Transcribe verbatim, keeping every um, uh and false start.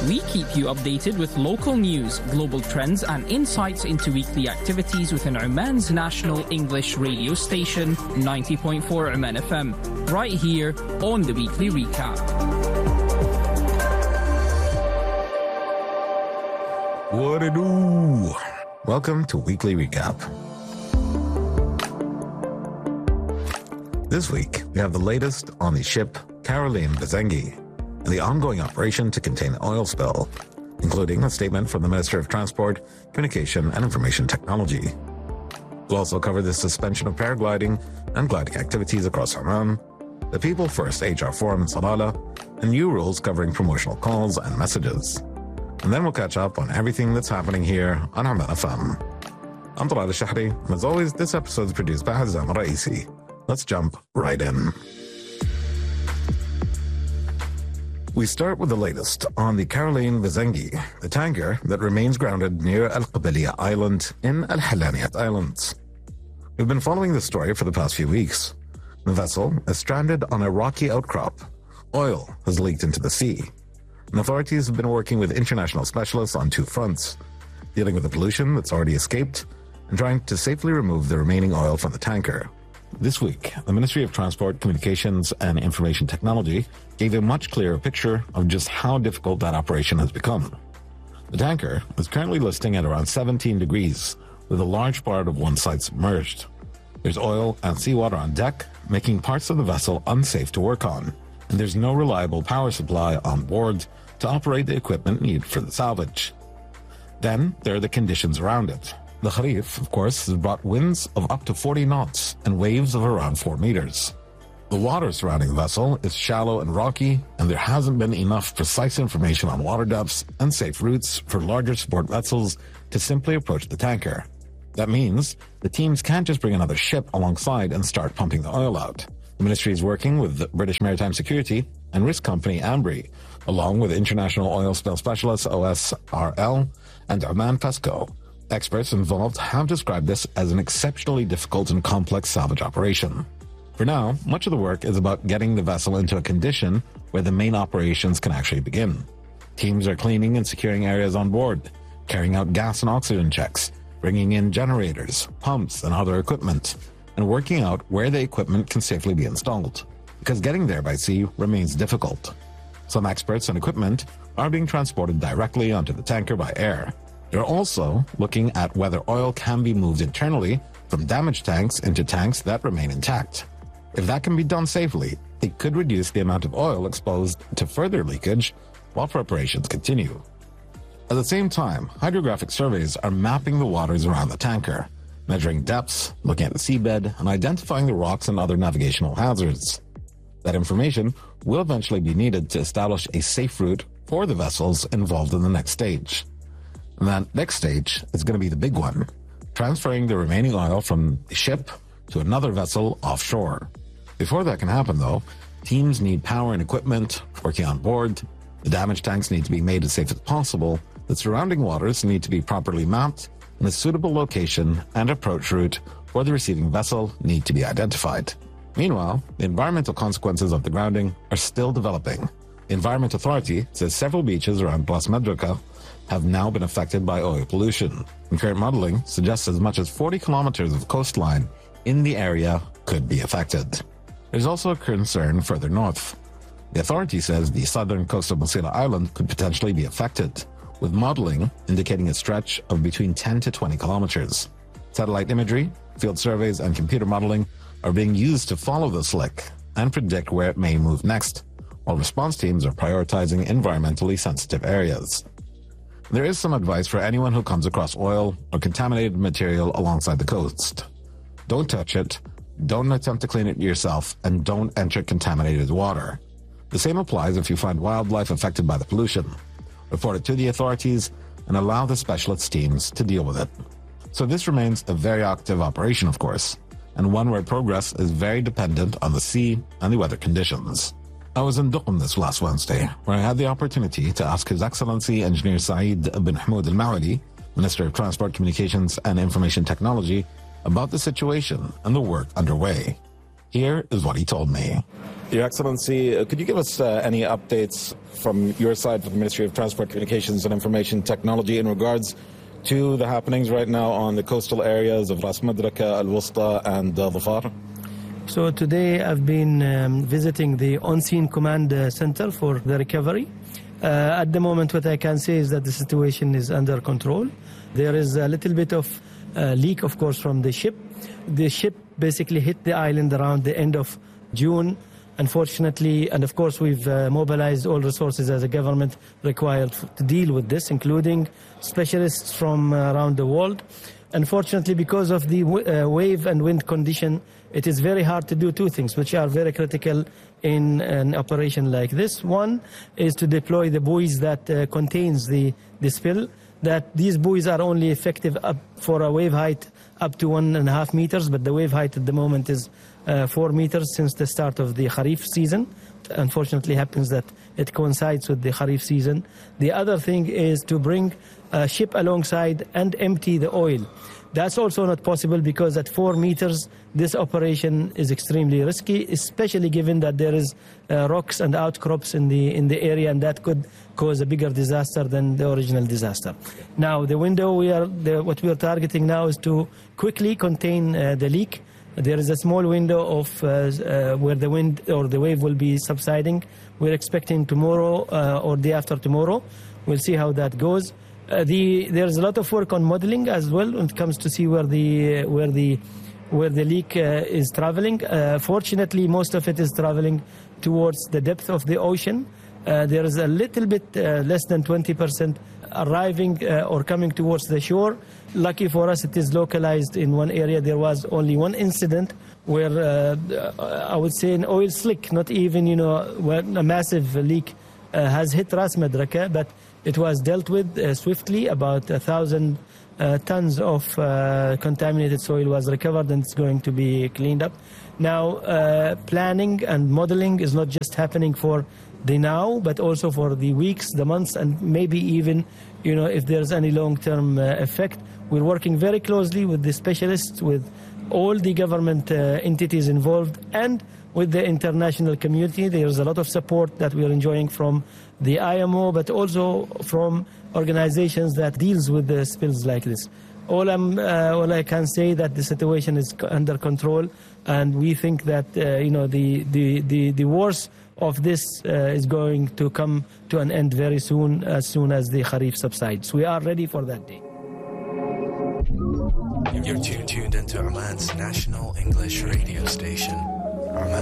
We keep you updated with local news, global trends, and insights into weekly activities within Oman's national English radio station, ninety point four Oman F M, right here on the Weekly Recap. What it do? Welcome to Weekly Recap. This week, we have the latest on the ship Caroline Vizengi and the ongoing operation to contain the oil spill, including a statement from the Minister of Transport, Communication and Information Technology. We'll also cover the suspension of paragliding and gliding activities across Oman, the People First H R Forum in Salalah, and new rules covering promotional calls and messages. And then we'll catch up on everything that's happening here on Oman F M. I'm Talal Al-Shahri, and as always, this episode is produced by Hazam Raisi. Let's jump right in. We start with the latest on the Caroline Vizengi, the tanker that remains grounded near Al-Qabiliya Island in Al-Halaniyat Islands. We've been following this story for the past few weeks. The vessel is stranded on a rocky outcrop. Oil has leaked into the sea. And authorities have been working with international specialists on two fronts, dealing with the pollution that's already escaped and trying to safely remove the remaining oil from the tanker. This week, the Ministry of Transport, Communications and Information Technology gave a much clearer picture of just how difficult that operation has become. The tanker is currently listing at around seventeen degrees, with a large part of one side submerged. There's oil and seawater on deck, making parts of the vessel unsafe to work on, and there's no reliable power supply on board to operate the equipment needed for the salvage. Then there are the conditions around it. The Kharif, of course, has brought winds of up to forty knots and waves of around four meters. The water surrounding the vessel is shallow and rocky, and there hasn't been enough precise information on water depths and safe routes for larger support vessels to simply approach the tanker. That means the teams can't just bring another ship alongside and start pumping the oil out. The ministry is working with the British Maritime Security and risk company Ambri, along with international oil spill specialists O S R L and Oman Pesco. Experts involved have described this as an exceptionally difficult and complex salvage operation. For now, much of the work is about getting the vessel into a condition where the main operations can actually begin. Teams are cleaning and securing areas on board, carrying out gas and oxygen checks, bringing in generators, pumps, and other equipment, and working out where the equipment can safely be installed, because getting there by sea remains difficult. Some experts and equipment are being transported directly onto the tanker by air. They're also looking at whether oil can be moved internally from damaged tanks into tanks that remain intact. If that can be done safely, it could reduce the amount of oil exposed to further leakage while preparations continue. At the same time, hydrographic surveys are mapping the waters around the tanker, measuring depths, looking at the seabed, and identifying the rocks and other navigational hazards. That information will eventually be needed to establish a safe route for the vessels involved in the next stage. And that next stage is going to be the big one, transferring the remaining oil from the ship to another vessel offshore. Before that can happen, though, teams need power and equipment working on board, the damaged tanks need to be made as safe as possible, the surrounding waters need to be properly mapped, and a suitable location and approach route for the receiving vessel need to be identified. Meanwhile, the environmental consequences of the grounding are still developing. The Environment Authority says several beaches around Ras Madraka have now been affected by oil pollution, and current modeling suggests as much as forty kilometers of coastline in the area could be affected. There's also a concern further north. The authority says the southern coast of Masila Island could potentially be affected, with modeling indicating a stretch of between ten to twenty kilometers. Satellite imagery, field surveys, and computer modeling are being used to follow the slick and predict where it may move next, while response teams are prioritizing environmentally sensitive areas. There is some advice for anyone who comes across oil or contaminated material alongside the coast. Don't touch it, don't attempt to clean it yourself, and don't enter contaminated water. The same applies if you find wildlife affected by the pollution. Report it to the authorities and allow the specialist teams to deal with it. So this remains a very active operation, of course, and one where progress is very dependent on the sea and the weather conditions. I was in Duqm this last Wednesday, where I had the opportunity to ask His Excellency Engineer Saeed bin Hamoud Al-Mawali, Minister of Transport, Communications and Information Technology, about the situation and the work underway. Here is what he told me. Your Excellency, uh, could you give us uh, any updates from your side for the Ministry of Transport, Communications and Information Technology in regards to the happenings right now on the coastal areas of Ras Madraka, Al-Wusta and uh, Dhafar? So today I've been um, visiting the on-scene command uh, center for the recovery. Uh, at the moment what I can say is that the situation is under control. There is a little bit of uh, leak, of course, from the ship. The ship basically hit the island around the end of June. Unfortunately, and of course we've uh, mobilized all resources as a government required to deal with this, including specialists from uh, around the world. Unfortunately, because of the uh, wave and wind condition, it is very hard to do two things which are very critical in an operation like this. One is to deploy the buoys that uh, contains the, the spill, that these buoys are only effective up for a wave height up to one and a half meters, but the wave height at the moment is uh, four meters since the start of the Kharif season. Unfortunately, happens that it coincides with the Kharif season. The other thing is to bring a ship alongside and empty the oil. That's also not possible because at four meters, this operation is extremely risky, especially given that there is uh, rocks and outcrops in the in the area, and that could cause a bigger disaster than the original disaster. Now, the window we are, the, what we are targeting now is to quickly contain uh, the leak. There is a small window of uh, uh, where the wind or the wave will be subsiding. We're expecting tomorrow uh, or day after tomorrow. We'll see how that goes. Uh, the, there's a lot of work on modeling as well when it comes to see where the uh, where the where the leak uh, is traveling. Uh, fortunately, most of it is traveling towards the depth of the ocean. Uh, there is a little bit uh, less than twenty percent arriving uh, or coming towards the shore. Lucky for us, it is localized in one area. There was only one incident where uh, I would say an oil slick, not even you know where a massive leak uh, has hit Ras Madraka, but it was dealt with uh, swiftly. About a thousand uh, tons of uh, contaminated soil was recovered, and it's going to be cleaned up. Now, uh, planning and modeling is not just happening for the now, but also for the weeks, the months, and maybe even, you know, if there's any long-term uh, effect. We're working very closely with the specialists, with all the government uh, entities involved, and with the international community. There's a lot of support that we're enjoying from the I M O, but also from organizations that deals with the spills like this. All, I'm, uh, all I can say that the situation is under control, and we think that uh, you know the, the, the, the worst of this uh, is going to come to an end very soon, as soon as the Kharif subsides. We are ready for that day. You're tuned into Oman's national English radio station. Oman.